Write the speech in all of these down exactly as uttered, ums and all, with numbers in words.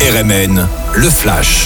R M N, le Flash.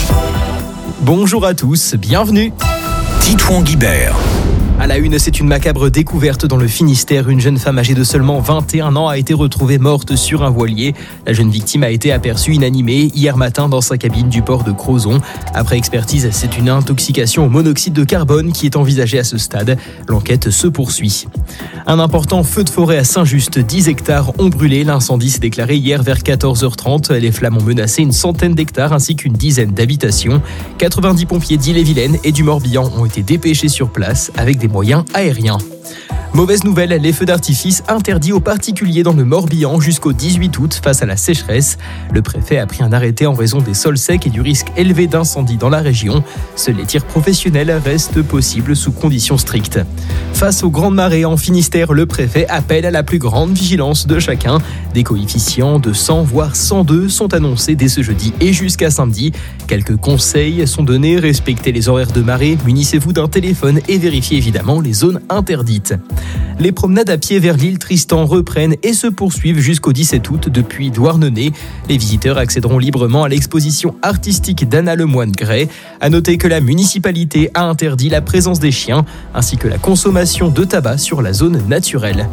Bonjour à tous, bienvenue. Titouan Guibert. À la une, c'est une macabre découverte dans le Finistère. Une jeune femme âgée de seulement vingt et un ans a été retrouvée morte sur un voilier. La jeune victime a été aperçue inanimée hier matin dans sa cabine du port de Crozon. Après expertise, c'est une intoxication au monoxyde de carbone qui est envisagée à ce stade. L'enquête se poursuit. Un important feu de forêt à Saint-Just, dix hectares ont brûlé. L'incendie s'est déclaré hier vers quatorze heures trente. Les flammes ont menacé une centaine d'hectares ainsi qu'une dizaine d'habitations. quatre-vingt-dix pompiers d'Ille-et-Vilaine et du Morbihan ont été dépêchés sur place avec des moyens aériens. Mauvaise nouvelle, les feux d'artifice interdits aux particuliers dans le Morbihan jusqu'au dix-huit août face à la sécheresse. Le préfet a pris un arrêté en raison des sols secs et du risque élevé d'incendie dans la région. Seuls les tirs professionnels restent possibles sous conditions strictes. Face aux grandes marées en Finistère, le préfet appelle à la plus grande vigilance de chacun. Des coefficients de cent voire cent deux sont annoncés dès ce jeudi et jusqu'à samedi. Quelques conseils sont donnés, respectez les horaires de marée, munissez-vous d'un téléphone et vérifiez évidemment les zones interdites. Les promenades à pied vers l'île Tristan reprennent et se poursuivent jusqu'au dix-sept août depuis Douarnenez. Les visiteurs accéderont librement à l'exposition artistique d'Anna Lemoine-Gray. À noter que la municipalité a interdit la présence des chiens ainsi que la consommation de tabac sur la zone naturelle.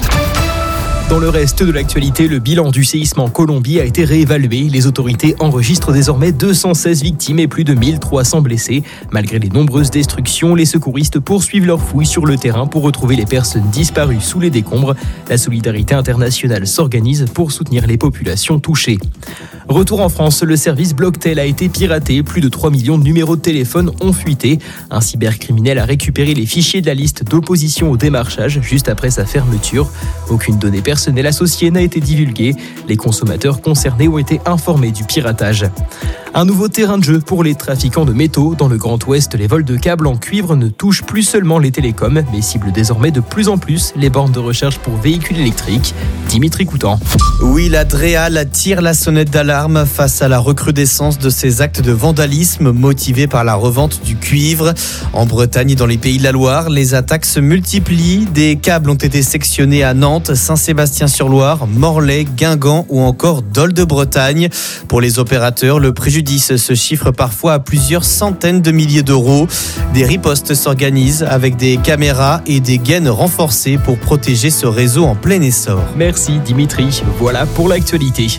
Dans le reste de l'actualité, le bilan du séisme en Colombie a été réévalué. Les autorités enregistrent désormais deux cent seize victimes et plus de mille trois cents blessés. Malgré les nombreuses destructions, les secouristes poursuivent leurs fouilles sur le terrain pour retrouver les personnes disparues sous les décombres. La solidarité internationale s'organise pour soutenir les populations touchées. Retour en France, le service Blocktel a été piraté. Plus de trois millions de numéros de téléphone ont fuité. Un cybercriminel a récupéré les fichiers de la liste d'opposition au démarchage juste après sa fermeture. Aucune donnée personnelle associée n'a été divulguée. Les consommateurs concernés ont été informés du piratage. Un nouveau terrain de jeu pour les trafiquants de métaux. Dans le Grand Ouest, les vols de câbles en cuivre ne touchent plus seulement les télécoms, mais ciblent désormais de plus en plus les bornes de recharge pour véhicules électriques. Dimitri Coutan. Oui, la Dreal tire la sonnette d'alarme face à la recrudescence de ces actes de vandalisme motivés par la revente du cuivre. En Bretagne et dans les Pays de la Loire, les attaques se multiplient. Des câbles ont été sectionnés à Nantes, Saint-Sébastien-sur-Loire, Morlaix, Guingamp ou encore Dol de Bretagne. Pour les opérateurs, le préjudice se chiffre parfois à plusieurs centaines de milliers d'euros. Des ripostes s'organisent avec des caméras et des gaines renforcées pour protéger ce réseau en plein essor. Merci Dimitri. Voilà pour l'actualité.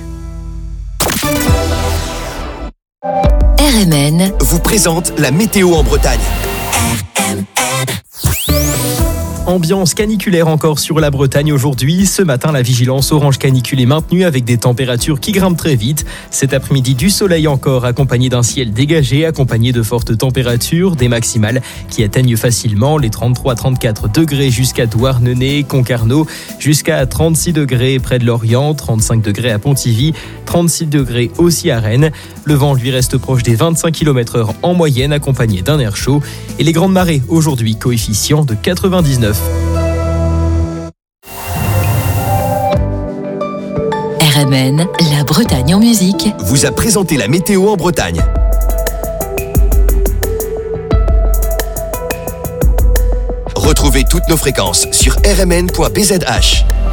R M N vous présente la météo en Bretagne. Ambiance caniculaire encore sur la Bretagne aujourd'hui. Ce matin, la vigilance orange canicule est maintenue avec des températures qui grimpent très vite. Cet après-midi, du soleil encore, accompagné d'un ciel dégagé, accompagné de fortes températures, des maximales qui atteignent facilement les trente-trois à trente-quatre degrés jusqu'à Douarnenez, Concarneau, jusqu'à trente-six degrés près de Lorient, trente-cinq degrés à Pontivy, trente-six degrés aussi à Rennes. Le vent, lui, reste proche des vingt-cinq kilomètres heure en moyenne, accompagné d'un air chaud. Et les grandes marées, aujourd'hui, coefficient de quatre-vingt-dix-neuf. R M N, la Bretagne en musique, vous a présenté la météo en Bretagne. Retrouvez toutes nos fréquences sur r m n point b z h.